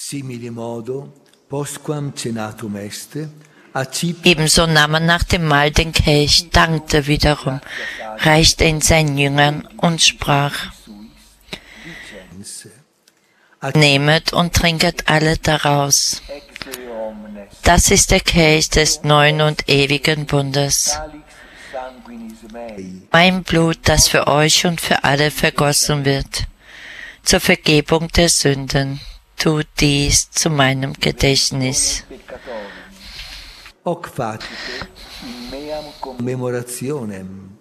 Ebenso nahm er nach dem Mahl den Kelch, dankte wiederum, reichte ihn seinen Jüngern und sprach: Nehmet und trinket alle daraus. Das ist der Kelch des neuen und ewigen Bundes. Mein Blut, das für euch und für alle vergossen wird, zur Vergebung der Sünden. Tut dies zu meinem Gedächtnis. Hoc facite in meam commemorationem.